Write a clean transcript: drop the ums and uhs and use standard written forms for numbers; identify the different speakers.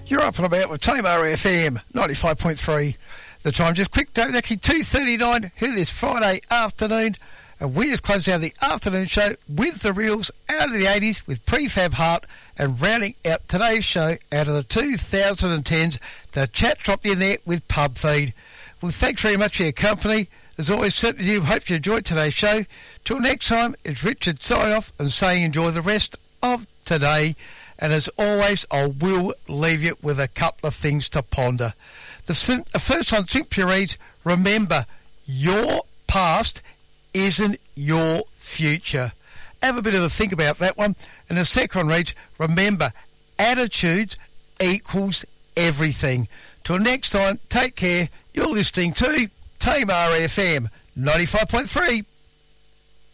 Speaker 1: You're up and about with Tamar FM 95.3. The time just clicked out, actually 2:39 here this Friday afternoon, and we just closed out the afternoon show with the reels out of the 80s with Prefab Heart, and rounding out today's show out of the 2010s, the chat dropped in there with Pub Feed. Well, thanks very much for your company. As always, certainly do hope you enjoyed today's show. Till next time, it's Richard signing off and saying enjoy the rest of today. And as always, I will leave you with a couple of things to ponder. The first one simply reads, remember, your past isn't your future. Have a bit of a think about that one. And the second one reads, remember, attitudes equals everything. Till next time, take care. You're listening to Tamar FM 95.3.